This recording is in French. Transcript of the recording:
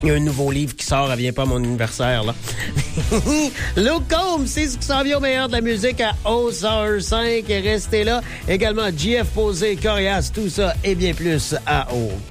Il y a un nouveau livre qui sort, elle vient pas à mon anniversaire, là. Luke Combs, c'est ce qui s'en vient au meilleur de la musique à OSR5. Restez là. Également, JF Posé, Corias, tout ça et bien plus à O.